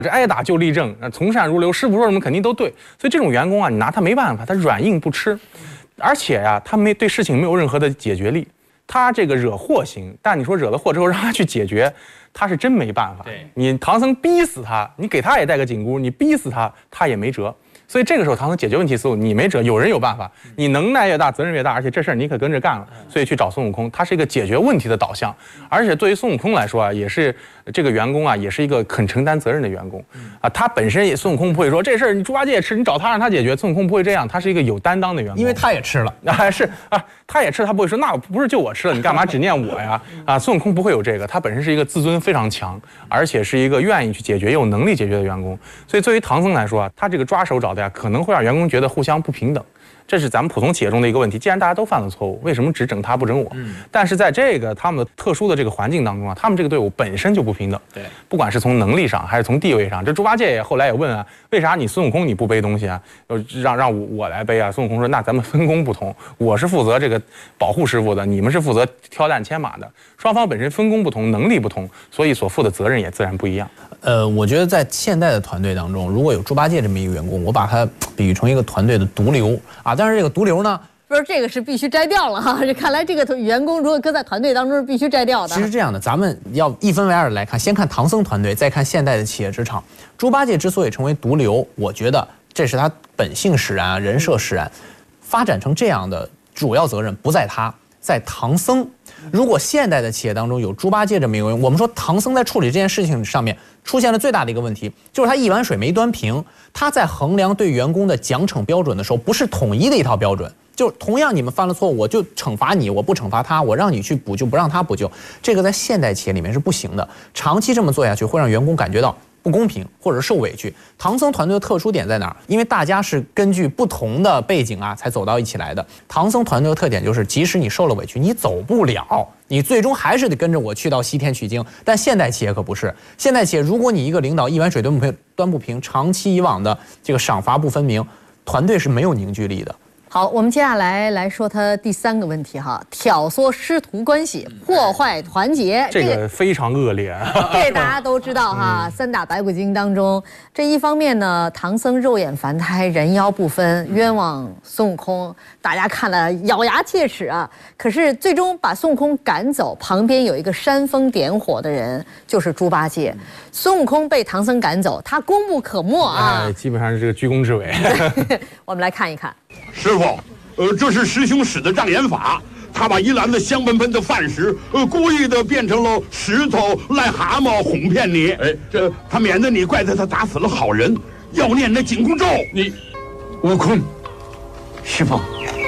这挨打就立正，从善如流，师傅说什么肯定都对。所以这种员工啊，你拿他没办法，他软硬不吃，而且呀，他对事情没有任何的解决力。他这个惹祸行，但你说惹了祸之后让他去解决，他是真没办法。你唐僧逼死他，你给他也带个紧箍，你逼死他，他也没辙。所以这个时候，唐僧解决问题思路，你没辙，有人有办法。你能耐越大，责任越大，而且这事儿你可跟着干了，所以去找孙悟空，他是一个解决问题的导向。而且对于孙悟空来说啊，也是这个员工啊，也是一个肯承担责任的员工啊。他本身也，孙悟空不会说这事儿你猪八戒吃，你找他让他解决。孙悟空不会这样，他是一个有担当的员工， 因为他也吃了是啊，他也吃，他不会说那不是就我吃了，你干嘛只念我呀？啊，孙悟空不会有这个，他本身是一个自尊非常强，而且是一个愿意去解决、有能力解决的员工。所以，对于唐僧来说啊，他这个抓手找的呀，可能会让员工觉得互相不平等，这是咱们普通企业中的一个问题。既然大家都犯了错误，为什么只整他不整我？但是在这个他们的特殊的这个环境当中啊，他们这个队伍本身就不平等。对，不管是从能力上还是从地位上，这猪八戒也后来也问啊，为啥你孙悟空你不背东西啊？让我来背啊？孙悟空说，那咱们分工不同，我是负责这个保护师傅的，你们是负责挑担牵马的，双方本身分工不同，能力不同，所以所负的责任也自然不一样。 我觉得在现代的团队当中，如果有猪八戒这么一个员工，我把他比喻成一个团队的毒瘤啊。但是这个毒瘤呢， 不是这个是必须摘掉了哈。这看来这个员工如果搁在团队当中是必须摘掉的。 其实这样的，咱们要一分为二来看，先看唐僧团队，再看现代的企业职场。猪八戒之所以成为毒瘤，我觉得这是他本性使然啊，人设使然，发展成这样的主要责任不在他，在唐僧。如果现代的企业当中有猪八戒这么一个人，我们说唐僧在处理这件事情上面出现了最大的一个问题，就是他一碗水没端平。他在衡量对员工的奖惩标准的时候，不是统一的一套标准，就同样你们犯了错误，我就惩罚你，我不惩罚他，我让你去补救，不让他补救，这个在现代企业里面是不行的。长期这么做下去，会让员工感觉到不公平或者受委屈。唐僧团队的特殊点在哪儿？因为大家是根据不同的背景啊才走到一起来的。唐僧团队的特点就是，即使你受了委屈，你走不了，你最终还是得跟着我去到西天取经。但现代企业可不是，现代企业如果你一个领导一碗水端不平，长期以往的这个赏罚不分明，团队是没有凝聚力的。 好，我们接下来说他第3个问题哈，挑唆师徒关系，破坏团结， 这个非常恶劣。 这大家都知道哈。3打白骨精当中，这一方面呢，唐僧肉眼凡胎，人妖不分，冤枉孙悟空，大家看了咬牙切齿啊。可是最终把孙悟空赶走，旁边有一个煽风点火的人，就是猪八戒。孙悟空被唐僧赶走，他功不可没啊， 基本上是这个居功至伟。 我们来看一看。 师傅，这是师兄使的障眼法，他把一篮子香喷喷的饭食，故意的变成了石头、癞蛤蟆，哄骗你。他免得你怪他打死了好人，要念那紧箍咒。你， 悟空，师傅，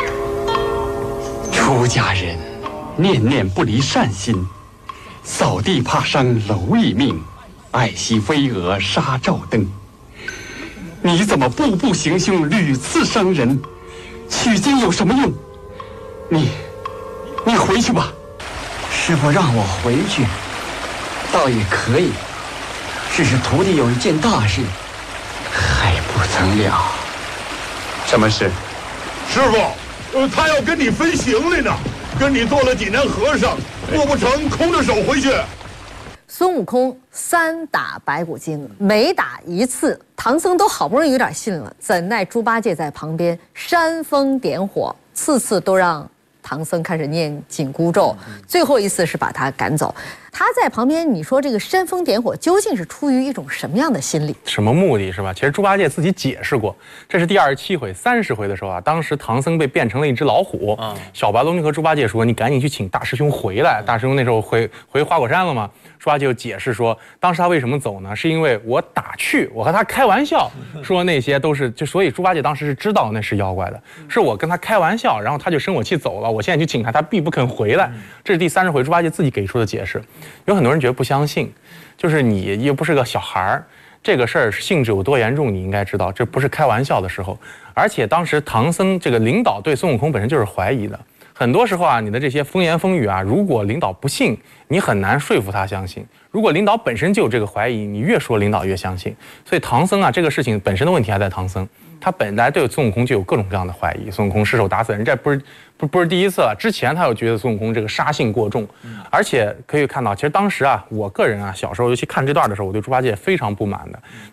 出家人念念不离善心，扫地怕伤蝼蚁命，爱惜飞蛾杀照灯。你怎么步步行凶，屡次伤人？取经有什么用？你回去吧。 师傅让我回去，倒也可以。只是徒弟有一件大事，还不曾了。 什么事？ 师傅，他要跟你分行李呢，跟你做了几年和尚，不成空着手回去。 孙悟空3打白骨精，每打1次，唐僧都好不容易有点信了，怎奈猪八戒在旁边煽风点火，次次都让唐僧开始念紧箍咒，最后一次是把他赶走。他在旁边，你说这个煽风点火，究竟是出于一种什么样的心理？ 什么目的是吧？其实猪八戒自己解释过，这是第27回、30回的时候啊，当时唐僧被变成了一只老虎，小白龙就和猪八戒说：“你赶紧去请大师兄回来。”大师兄那时候回花果山了嘛，猪八戒就解释说，当时他为什么走呢？是因为我我和他开玩笑，说那些都是所以猪八戒当时是知道那是妖怪的，是我跟他开玩笑，然后他就生我气走了，我现在去请他，他必不肯回来。这是第30回猪八戒自己给出的解释。有很多人觉得不相信，就是你又不是个小孩儿，这个事儿性质有多严重，你应该知道，这不是开玩笑的时候。而且当时唐僧这个领导对孙悟空本身就是怀疑的，很多时候啊，你的这些风言风语啊，如果领导不信，你很难说服他相信；如果领导本身就有这个怀疑，你越说领导越相信。所以唐僧啊，这个事情本身的问题还在唐僧。 他本来对孙悟空就有各种各样的怀疑，孙悟空失手打死人，这不是第一次了。之前他就觉得孙悟空这个杀性过重，而且可以看到，其实当时啊，我个人啊，小时候尤其看这段的时候，我对猪八戒非常不满的。